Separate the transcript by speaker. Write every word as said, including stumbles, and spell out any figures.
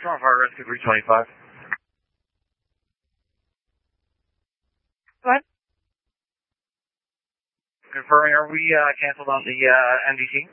Speaker 1: Storm Fire Rescue three twenty-five.
Speaker 2: What?
Speaker 1: Confirming, are we uh, canceled on the uh, M D T?